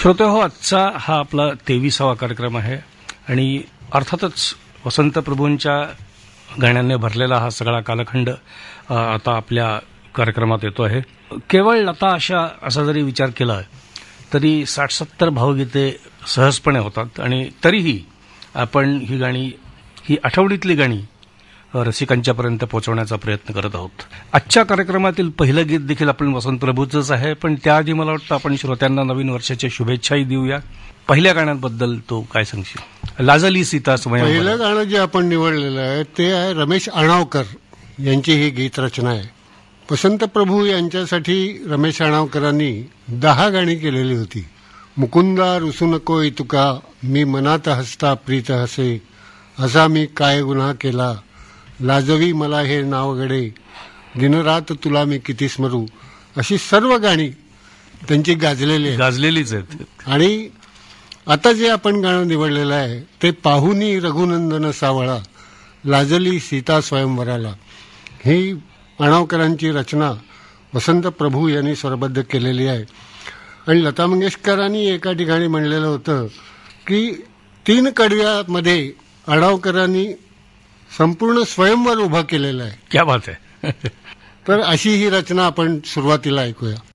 श्रोते हो, आजचा हा आपला 23वा कार्यक्रम आहे आणि अर्थातच वसंत प्रभूंच्या गाण्यांनी भरलेला हा सगळा कालखंड आता आपल्या कार्यक्रमात येतो आहे. केवळ लता असा जरी विचार केला तरी 60-70 भावगीते सहजपणे होतात आणि तरीही आपण ही गाणी, ही आठवडीतली गाणी रसिकांच्यापर्यंत पोहोचवण्याचा प्रयत्न करत आहोत. आजच्या कार्यक्रमातील पहिलं गीत देखील आपण वसंत प्रभूचंच आहे, पण त्याआधी मला वाटतं आपण श्रोत्यांना नवीन वर्षाच्या शुभेच्छाही देऊया. पहिल्या गाण्याबद्दल तो काय सांगशील? लाजली सीता स्वयंवर. पहिलं गाणं जे आपण निवडलेलं आहे ते आहे रमेश अणावकर यांची ही गीत रचना आहे. वसंत प्रभू यांच्यासाठी रमेश अणावकरांनी 10 गाणी केलेली होती. मुकुंदा रुसू नकोय तुका, मी मनात हसता प्रीत हसे, असा मी काय गुन्हा केला, लाजवी मला हे नाव गडे, दिनरात तुला मी किती स्मरू, अशी सर्व गाणी त्यांची गाजलेलीच आहेत. आणि आता जे आपण गाणं निवडलेलं आहे ते पाहुनी रघुनंदन सावळा, लाजली सीता स्वयंवराला, ही अणावकरांची रचना वसंत प्रभू यांनी स्वरबद्ध केलेली आहे. आणि लता मंगेशकरांनी एका ठिकाणी म्हणलेलं होतं की 3 कडव्यामध्ये अणावकरांनी संपूर्ण स्वयंवर उभा केलेला आहे. क्या बात आहे. तर अशी ही रचना आपण सुरुवातीला ऐकूया.